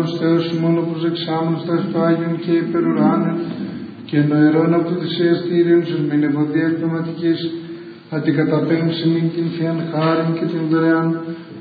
Θεός, Θεός μόνο προσεξάμενος τας το Άγιον και υπερουράνιον και νοερών από το θυσιαστήριον σου με νεφοδία πνευματικής, αντικαταπέμψη μην την θείαν χάριν και την δωρεάν